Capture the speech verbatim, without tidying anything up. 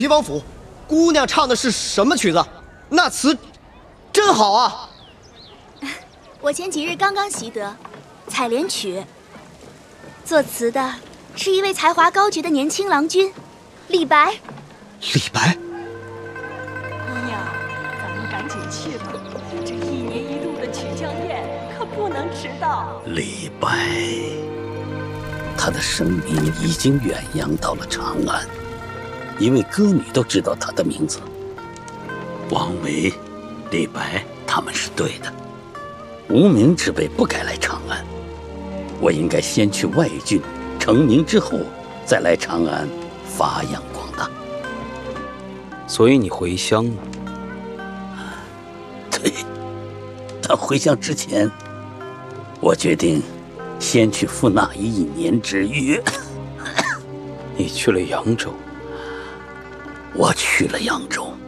齐王府，姑娘唱的是什么曲子？那词真好啊！ 我前几日刚刚习得《采莲曲》，作词的是一位才华高绝的年轻郎君，李白。 李白， 姑娘，咱们赶紧去吧，这一年一度的曲江宴可不能迟到。 李白，他的声名已经远扬到了长安，一位歌女都知道他的名字。王维、李白他们是对的，无名之辈不该来长安。我应该先去外郡成名之后，再来长安发扬光大。 所以你回乡了？ 对，但回乡之前，我决定先去赴那一年之约。 你去了扬州？ 我去了扬州。